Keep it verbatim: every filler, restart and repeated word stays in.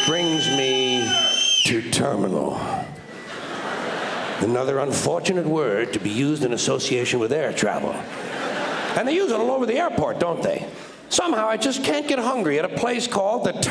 brings me to terminal. Another unfortunate word to be used in association with air travel. And they use it all over the airport, don't they? Somehow I just can't get hungry at a place called the